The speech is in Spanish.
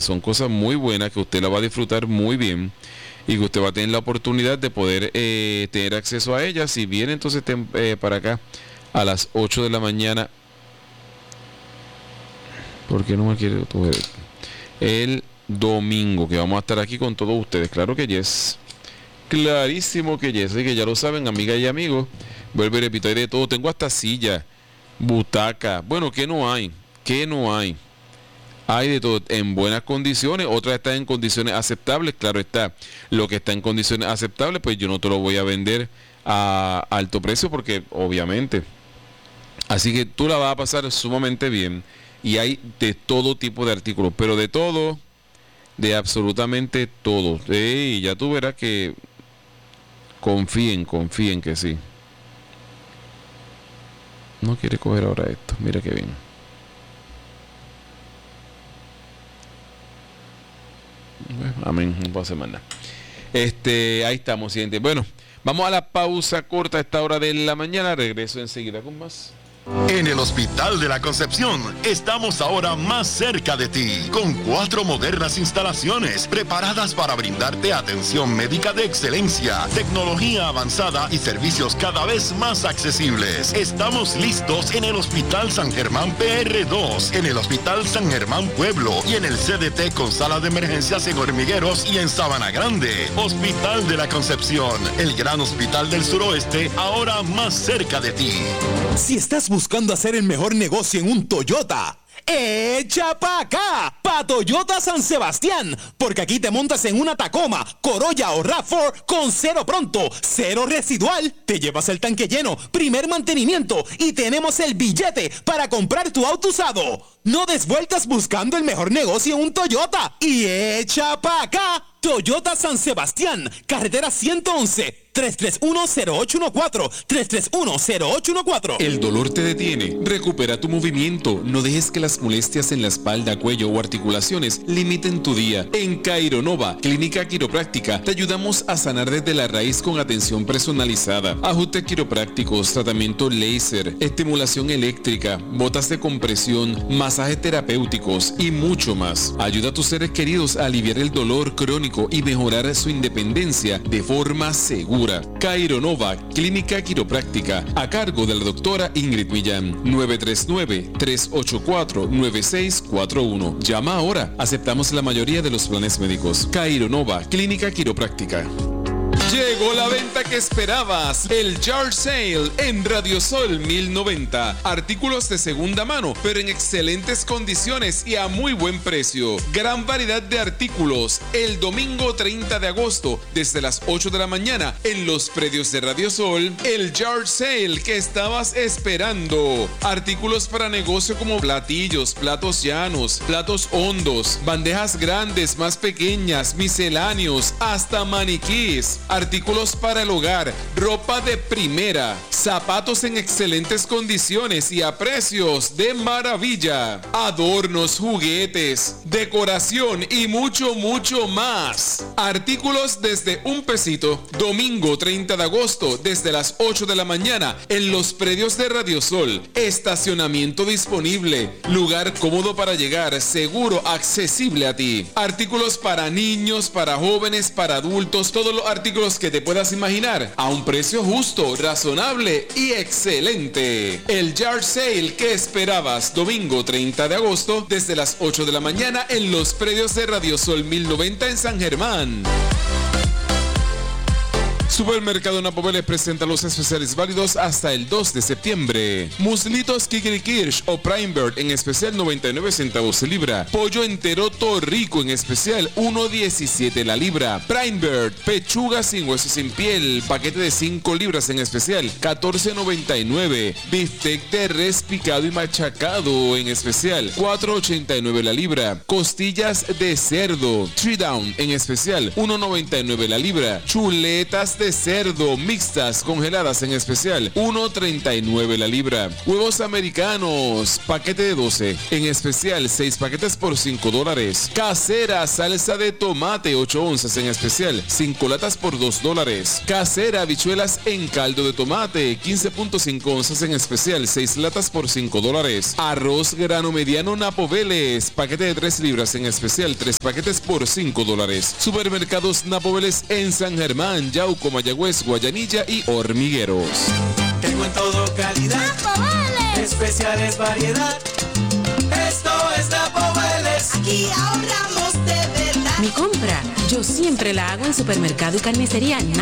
son cosas muy buenas que usted la va a disfrutar muy bien y que usted va a tener la oportunidad de poder tener acceso a ellas. Si viene entonces para acá a las 8 de la mañana. ¿Por qué no me quiere coger? El domingo, que vamos a estar aquí con todos ustedes. Claro que yes. Clarísimo que yes. Así que ya lo saben, amigas y amigos. Vuelvo y repito, hay de todo. Tengo hasta silla, butaca. Bueno, ¿qué no hay? ¿Qué no hay? Hay de todo en buenas condiciones. Otras están en condiciones aceptables. Claro está. Lo que está en condiciones aceptables, pues yo no te lo voy a vender a alto precio porque obviamente. Así que tú la vas a pasar sumamente bien. Y hay de todo tipo de artículos, pero de todo, de absolutamente todo. Y ya tú verás que confíen que sí. No quiere coger ahora esto, mira qué bien. Bueno, amén, no puedo hacer más nada. Ahí estamos, siguiente. Bueno, vamos a la pausa corta a esta hora de la mañana. Regreso enseguida con más. En el Hospital de la Concepción estamos ahora más cerca de ti, con 4 modernas instalaciones preparadas para brindarte atención médica de excelencia, tecnología avanzada y servicios cada vez más accesibles. Estamos listos en el Hospital San Germán PR2, en el Hospital San Germán Pueblo y en el CDT con sala de emergencias en Hormigueros y en Sabana Grande. Hospital de la Concepción, el gran hospital del suroeste, ahora más cerca de ti. Si estás buscando hacer el mejor negocio en un Toyota, ¡echa pa' acá! Pa' Toyota San Sebastián, porque aquí te montas en una Tacoma, Corolla o RAV4 con cero pronto, cero residual, te llevas el tanque lleno, primer mantenimiento y tenemos el billete para comprar tu auto usado. No des vueltas buscando el mejor negocio en un Toyota y echa pa' acá. Toyota San Sebastián, carretera 111, 331-0814, 331-0814. El dolor te detiene. Recupera tu movimiento. No dejes que las molestias en la espalda, cuello o articulaciones limiten tu día. En Kaironova, Clínica Quiropráctica, te ayudamos a sanar desde la raíz con atención personalizada. Ajustes quiroprácticos, tratamiento láser, estimulación eléctrica, botas de compresión, masajes terapéuticos y mucho más. Ayuda a tus seres queridos a aliviar el dolor crónico y mejorar su independencia de forma segura. Kaironova, Clínica Quiropráctica, a cargo de la doctora Ingrid Millán. 939-384-9641. Llama ahora. Aceptamos la mayoría de los planes médicos. Kaironova, Clínica Quiropráctica. Llegó la venta que esperabas, el Yard Sale en Radio Sol 1090. Artículos de segunda mano, pero en excelentes condiciones y a muy buen precio. Gran variedad de artículos. El domingo 30 de agosto, desde las 8 de la mañana, en los predios de Radio Sol, el Yard Sale que estabas esperando. Artículos para negocio como platillos, platos llanos, platos hondos, bandejas grandes, más pequeñas, misceláneos, hasta maniquís. Artículos para el hogar, ropa de primera, zapatos en excelentes condiciones y a precios de maravilla, adornos, juguetes, decoración y mucho más. Artículos desde $1. Domingo 30 de agosto desde las 8 de la mañana en los predios de Radio Sol. Estacionamiento disponible, lugar cómodo para llegar, seguro, accesible a ti. Artículos para niños, para jóvenes, para adultos, todos los artículos que te puedas imaginar a un precio justo, razonable y excelente. El Yard Sale que esperabas, domingo 30 de agosto desde las 8 de la mañana en los predios de Radio Sol 1090 en San Germán. Supermercado Napo les presenta los especiales válidos hasta el 2 de septiembre. Muslitos Kikirikirsch o Prime Bird en especial 99 centavos libra. Pollo entero Torrico en especial 1.17 la libra. Prime Bird, pechuga sin hueso sin piel, paquete de 5 libras en especial 14.99. Bistec de res picado y machacado en especial 4.89 la libra. Costillas de cerdo Three Down en especial 1.99 la libra. Chuletas de de cerdo mixtas congeladas en especial, $1.39 la libra. Huevos americanos, paquete de 12, en especial 6 paquetes por $5. Casera salsa de tomate 8 onzas en especial, 5 latas por $2. Casera habichuelas en caldo de tomate 15.5 onzas en especial, 6 latas por $5. Arroz grano mediano Napo Vélez, paquete de 3 libras en especial, 3 paquetes por $5. Supermercados Napo Vélez en San Germán, Yauco, Mayagüez, Guayanilla y Hormigueros. Tengo en todo calidad, Napo Vélez. especiales variedad. Esto es Napo Vélez. Aquí ahorramos de verdad. Mi compra, yo siempre la hago en Supermercado y Carnicería